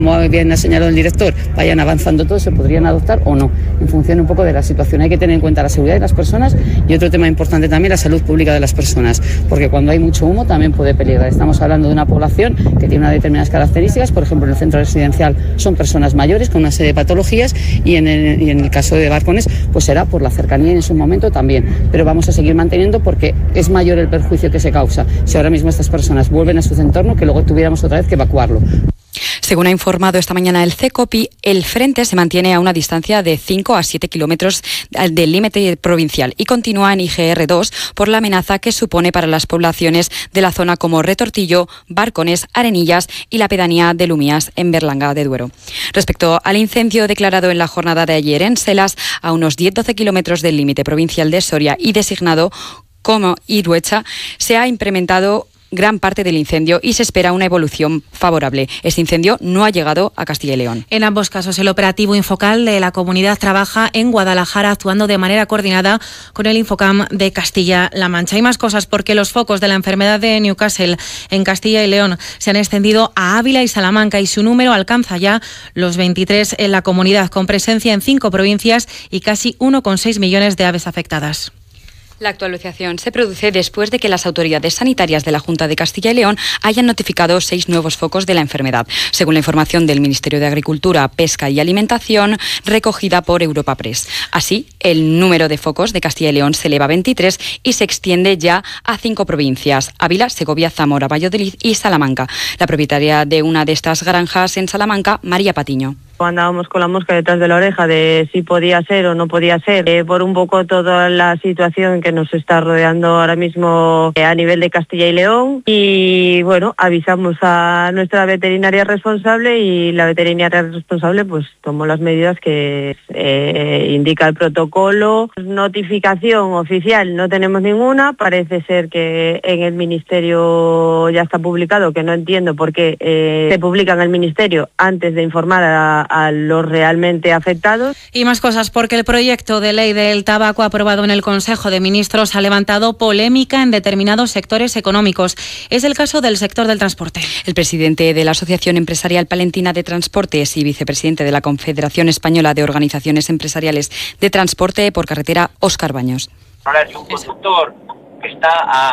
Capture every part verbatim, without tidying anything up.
Como bien ha señalado el director, vayan avanzando todos, se podrían adoptar o no, en función un poco de la situación. Hay que tener en cuenta la seguridad de las personas y otro tema importante también, la salud pública de las personas, porque cuando hay mucho humo también puede peligrar. Estamos hablando de una población que tiene unas determinadas características, por ejemplo, en el centro residencial son personas mayores con una serie de patologías y en el, y en el caso de Barcones, pues será por la cercanía y en su momento también. Pero vamos a seguir manteniendo porque es mayor el perjuicio que se causa si ahora mismo estas personas vuelven a su entorno que luego tuviéramos otra vez que evacuarlo. Según ha informado esta mañana el CECOPI, el frente se mantiene a una distancia de cinco a siete kilómetros del límite provincial y continúa en I G R dos por la amenaza que supone para las poblaciones de la zona como Retortillo, Barcones, Arenillas y la pedanía de Lumías en Berlanga de Duero. Respecto al incendio declarado en la jornada de ayer en Selas, a unos diez a doce kilómetros del límite provincial de Soria y designado como Iruecha, se ha implementado gran parte del incendio y se espera una evolución favorable. Este incendio no ha llegado a Castilla y León. En ambos casos, el operativo Infocal de la comunidad trabaja en Guadalajara actuando de manera coordinada con el Infocam de Castilla-La Mancha. Hay más cosas porque los focos de la enfermedad de Newcastle en Castilla y León se han extendido a Ávila y Salamanca y su número alcanza ya los veintitrés en la comunidad, con presencia en cinco provincias y casi uno coma seis millones de aves afectadas. La actualización se produce después de que las autoridades sanitarias de la Junta de Castilla y León hayan notificado seis nuevos focos de la enfermedad, según la información del Ministerio de Agricultura, Pesca y Alimentación recogida por Europa Press. Así, el número de focos de Castilla y León se eleva a veintitrés y se extiende ya a cinco provincias: Ávila, Segovia, Zamora, Valladolid y Salamanca. La propietaria de una de estas granjas en Salamanca, María Patiño. Andábamos con la mosca detrás de la oreja de si podía ser o no podía ser, eh, por un poco toda la situación que nos está rodeando ahora mismo eh, a nivel de Castilla y León. Y bueno, avisamos a nuestra veterinaria responsable y la veterinaria responsable pues tomó las medidas que eh, indica el protocolo. Notificación oficial no tenemos ninguna, parece ser que en el Ministerio ya está publicado, que no entiendo por qué eh, se publica en el Ministerio antes de informar a a los realmente afectados. Y más cosas porque el proyecto de ley del tabaco aprobado en el Consejo de Ministros ha levantado polémica en determinados sectores económicos. Es el caso del sector del transporte. El presidente de la Asociación Empresarial Palentina de Transportes y vicepresidente de la Confederación Española de Organizaciones Empresariales de Transporte por Carretera, Óscar Baños. Ahora, si un conductor que está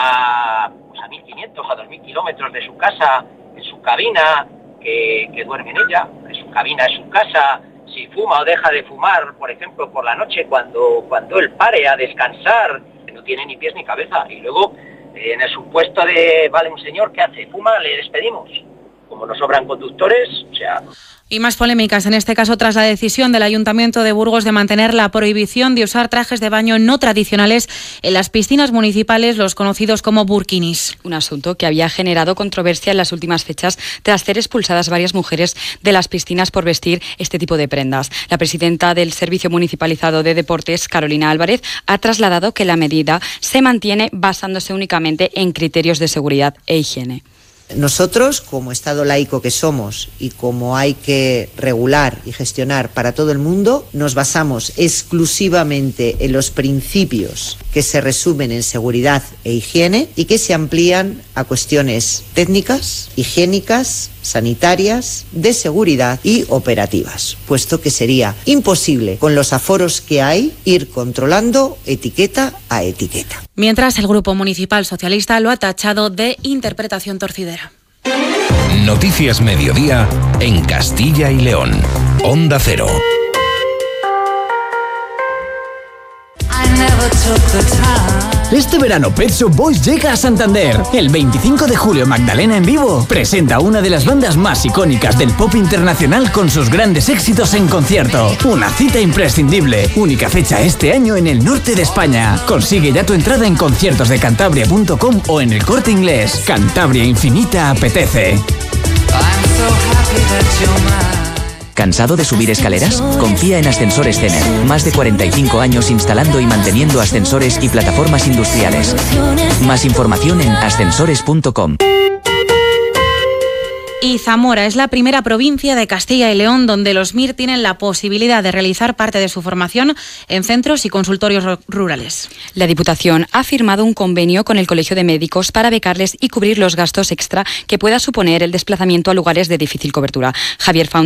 a, pues a mil quinientos, a dos mil kilómetros de su casa, en su cabina, Que, que duerme en ella, en su cabina, en su casa, si fuma o deja de fumar, por ejemplo, por la noche, cuando, cuando él pare a descansar, no tiene ni pies ni cabeza. Y luego, eh, en el supuesto de, vale, un señor que hace, fuma, le despedimos. Como nos sobran conductores, o sea... Y más polémicas, en este caso tras la decisión del Ayuntamiento de Burgos de mantener la prohibición de usar trajes de baño no tradicionales en las piscinas municipales, los conocidos como burkinis. Un asunto que había generado controversia en las últimas fechas tras ser expulsadas varias mujeres de las piscinas por vestir este tipo de prendas. La presidenta del Servicio Municipalizado de Deportes, Carolina Álvarez, ha trasladado que la medida se mantiene basándose únicamente en criterios de seguridad e higiene. Nosotros, como Estado laico que somos y como hay que regular y gestionar para todo el mundo, nos basamos exclusivamente en los principios que se resumen en seguridad e higiene y que se amplían a cuestiones técnicas, higiénicas, sanitarias, de seguridad y operativas, puesto que sería imposible, con los aforos que hay, ir controlando etiqueta a etiqueta. Mientras, el Grupo Municipal Socialista lo ha tachado de interpretación torcidera. Noticias Mediodía en Castilla y León. Onda Cero. Este verano Pet Shop Boys llega a Santander. El veinticinco de julio Magdalena en vivo presenta una de las bandas más icónicas del pop internacional con sus grandes éxitos en concierto. Una cita imprescindible. Única fecha este año en el norte de España. Consigue ya tu entrada en conciertos de cantabria punto com o en El Corte Inglés. Cantabria Infinita apetece. ¿Cansado de subir escaleras? Confía en Ascensores Cener. Más de cuarenta y cinco años instalando y manteniendo ascensores y plataformas industriales. Más información en ascensores punto com. Y Zamora es la primera provincia de Castilla y León donde los M I R tienen la posibilidad de realizar parte de su formación en centros y consultorios rurales. La Diputación ha firmado un convenio con el Colegio de Médicos para becarles y cubrir los gastos extra que pueda suponer el desplazamiento a lugares de difícil cobertura. Javier Faun